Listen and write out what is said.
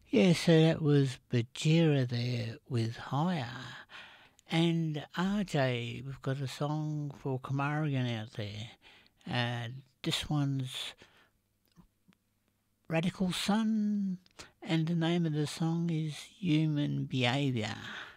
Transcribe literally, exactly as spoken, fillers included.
Yeah, so that was Bajira there with Higher. And R J, we've got a song for Kamarigan out there. Uh, this one's Radical Sun, and the name of the song is Human Behaviour.